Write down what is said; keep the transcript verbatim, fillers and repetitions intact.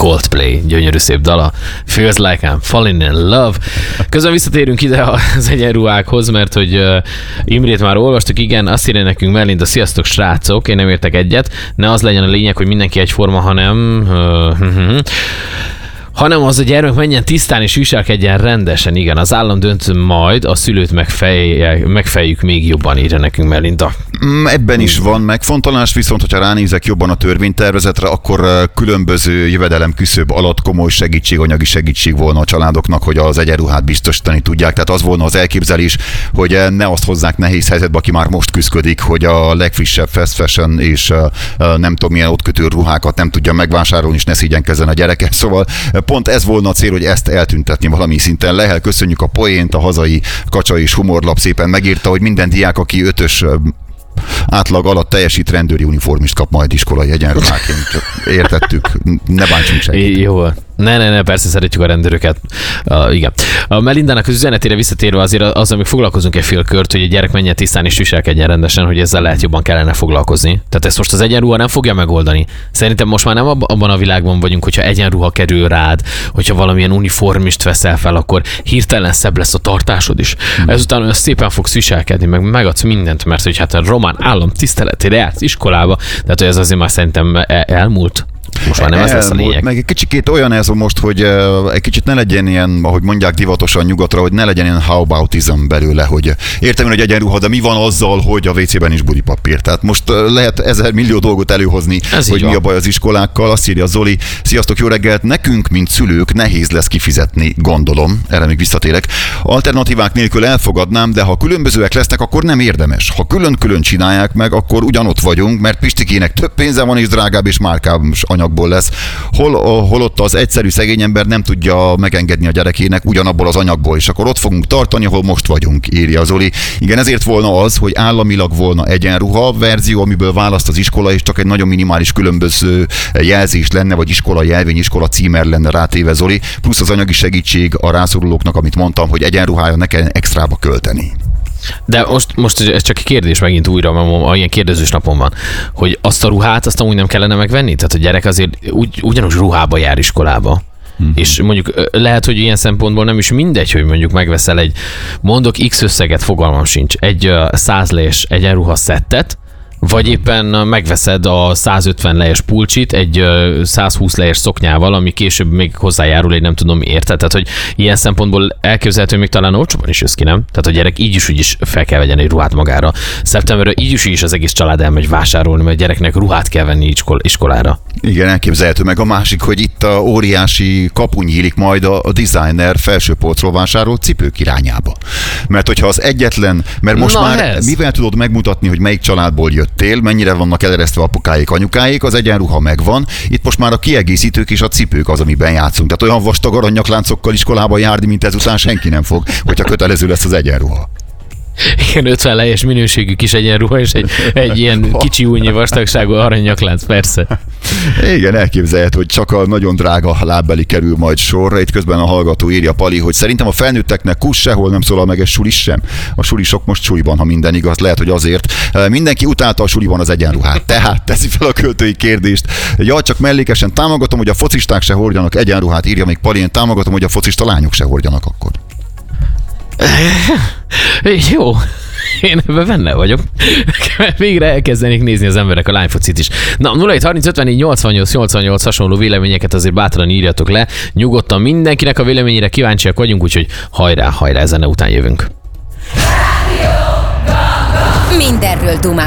Coldplay, gyönyörű szép dala. Feels like I'm falling in love. Közben visszatérünk ide az egyenruhákhoz, mert hogy uh, Imrét már olvastuk, igen, azt írja nekünk Melinda, sziasztok srácok, én nem értek egyet, ne az legyen a lényeg, hogy mindenki egyforma, hanem... Uh, hanem az a gyermek menjen tisztán és viselkedjen rendesen, igen, az állam dönt majd, a szülőt megfej, megfejjük még jobban, írja nekünk Melinda. Ebben is van megfontolás, viszont hogyha ránézek jobban a törvénytervezetre, akkor különböző jövedelem küszöb alatt komoly segítség, anyagi segítség volna a családoknak, hogy az egyenruhát biztosítani tudják. Tehát az volna az elképzelés, hogy ne azt hozzák nehéz helyzetbe, aki már most küszködik, hogy a legfrissebb fast fashion és nem tudom milyen ott kötő ruhákat nem tudja megvásárolni, és ne szégyenkezzen a gyereke. Szóval pont ez volna a cél, hogy ezt eltüntetni valami szinten. Lehel, köszönjük a poént, a hazai kacsa és humorlap szépen megírta, hogy minden diák, aki ötös átlag alatt teljesít, rendőri uniformist kap majd iskolai egyenruháként. Értettük, ne bántsunk senkit. Jó. Ne, ne, ne, persze szeretjük a rendőröket. Uh, igen. A Melindának az üzenetére visszatérve azért az, amíg foglalkozunk egy fél kört, hogy a gyerek menjen tisztán és viselkedjen rendesen, hogy ezzel lehet jobban kellene foglalkozni. Tehát ezt most az egyenruha nem fogja megoldani. Szerintem most már nem abban a világban vagyunk, hogyha egyenruha kerül rád, hogyha valamilyen uniformist veszel fel, akkor hirtelen szebb lesz a tartásod is. Hmm. Ezután olyan szépen fogsz viselkedni, meg megadsz mindent, mert hogy hát a román állam tiszteletére jársz iskolába, tehát hogy ez azért már szerintem elmúlt. Most már nem ez lesz a lényeg. Meg egy kicsikét olyan ez most, hogy egy kicsit ne legyen ilyen, ahogy mondják divatosan nyugatra, hogy ne legyen ilyen how aboutism belőle, hogy értem, hogy egyenruha, de mi van azzal, hogy a vé cében is budipapír. Tehát most lehet ezer millió dolgot előhozni, ez hogy mi a baj az iskolákkal. Azt írja Zoli, sziasztok, jó reggelt, nekünk, mint szülők nehéz lesz kifizetni, gondolom, erre még visszatérek. Alternatívák nélkül elfogadnám, de ha különbözőek lesznek, akkor nem érdemes. Ha külön-külön csinálják meg, akkor ugyanott vagyunk, mert Pistikének több pénze van és drágább és márkább anyagból lesz. Hol, holott az egyszerű szegény ember nem tudja megengedni a gyerekének ugyanabból az anyagból, és akkor ott fogunk tartani, ahol most vagyunk, írja Zoli. Igen, ezért volna az, hogy államilag volna egyenruha verzió, amiből választ az iskola, és csak egy nagyon minimális különböző jelzés lenne, vagy iskola jelvény, iskola címer lenne rátéve, Zoli, plusz az anyagi segítség a rászorulóknak, amit mondtam, hogy egyenruhája ne kell extrába költeni. De most, most ez csak egy kérdés megint újra, mert ilyen kérdezős napon van, hogy azt a ruhát azt amúgy nem kellene megvenni? Tehát a gyerek azért ugy, ugyanúgy ruhába jár iskolába. Mm-hmm. És mondjuk lehet, hogy ilyen szempontból nem is mindegy, hogy mondjuk megveszel egy, mondok X összeget, fogalmam sincs, egy száz lejes egyenruha szettet, vagy éppen megveszed a százötven lejes pulcsit egy százhúsz lejes szoknyával, ami később még hozzájárul, egy nem tudom érted. Tehát, hogy ilyen szempontból elképzelhető, hogy még talán olcsóban is jössz ki, nem? Tehát a gyerek így is úgy is fel kell vegyen egy ruhát magára. Szeptemberre így is, is az egész család elmegy vásárolni, mert a gyereknek ruhát kell venni iskol- iskolára. Igen, elképzelhető. Meg a másik, hogy itt a óriási kapu nyílik majd a, a designer felsőpolcról vásárolt cipők irányába. Mert hogyha az egyetlen, mert most Na már ez. mivel tudod megmutatni, hogy melyik családból jöttél, mennyire vannak eleresztve apukáik, anyukáik, az egyenruha megvan. Itt most már a kiegészítők és a cipők az, amiben játszunk. Tehát olyan vastag aranyakláncokkal iskolába járni, mint ezután senki nem fog, hogyha kötelező lesz az egyenruha. Igen, ötven lejes minőségű kis egyenruha, és egy, egy ilyen kicsi újnyi vastagságú aranyaklánc, persze. Igen, elképzelhető, hogy csak a nagyon drága lábbeli kerül majd sorra. Itt közben a hallgató írja, Pali, hogy szerintem a felnőtteknek kusz sehol nem szólal meg, ez sulis sem. A sulisok most suliban, ha minden igaz, lehet, hogy azért. Mindenki utálta a suliban az egyenruhát. Tehát teszi fel a költői kérdést. Ja, csak mellékesen támogatom, hogy a focisták se hordjanak egyenruhát, írja még Pali, én támogatom, hogy a focista lányok se hordjanak akkor. Jó, én ebben benne vagyok. Végre elkezdenék nézni az emberek a lányfocit is. Na, nulla hét harminc ötvennégy nyolcvannyolc nyolcvannyolc hasonló véleményeket azért bátran írjatok le. Nyugodtan mindenkinek a véleményére kíváncsiak vagyunk, úgyhogy hajrá, hajrá, zene után jövünk. Mindenről dumálunk.